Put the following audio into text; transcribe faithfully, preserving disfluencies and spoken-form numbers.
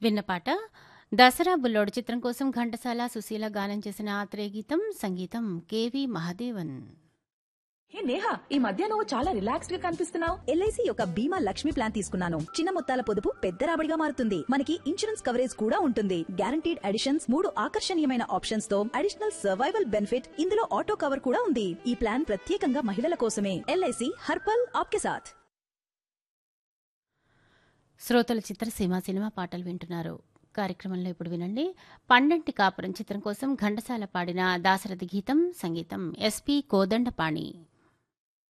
విన్న పాట దసరా బుల్లోడు చిత్రం కోసం ఘంటసాల సుశీల గానం చేసిన ఆత్రేయ గీతం సంగీతం కెవి మహాదేవన్. హే నేహా, ఈ మధ్య నువ్వు చాలా రిలాక్స్డ్ గా కనిపిస్తున్నావు. ఎల్ఐసి యొక్క బీమా లక్ష్మి ప్లాన్ తీసుకున్నాను. చిన్న మొత్తాల పొదుపు పెద్ద రాబడిగా మారుతుంది. మనకి ఇన్సూరెన్స్ కవరేజ్ కూడా ఉంటుంది. గ్యారంటీడ్ అడిషన్స్, మూడు ఆకర్షణీయమైన ఆప్షన్స్ తో అడిషనల్ సర్వైవల్ బెనిఫిట్, ఇందులో ఆటో కవర్ కూడా ఉంది. ఈ ప్లాన్ ప్రత్యేకంగా మహిళల కోసమే. ఎల్ఐసి హర్పల్ ఆప్కే సాథ్. శ్రోతల చిత్రసీమ సినిమా పాటలు వింటున్నారు. కార్యక్రమంలో ఇప్పుడు వినండి. పండంటి కాపురం చిత్రం కోసం ఘంటసాల పాడిన దాశరథి గీతం సంగీతం ఎస్పి కోదండపాణి.